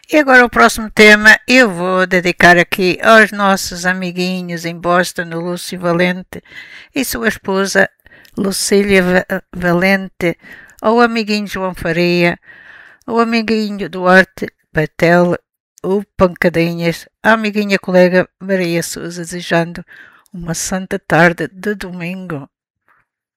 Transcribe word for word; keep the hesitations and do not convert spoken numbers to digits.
E agora o próximo tema eu vou dedicar aqui aos nossos amiguinhos em Boston, o Lúcio Valente e sua esposa Lucília Valente, ao amiguinho João Faria, ao amiguinho Duarte Patel, o Pancadinhas, a amiguinha colega Maria Sousa, desejando uma santa tarde de domingo.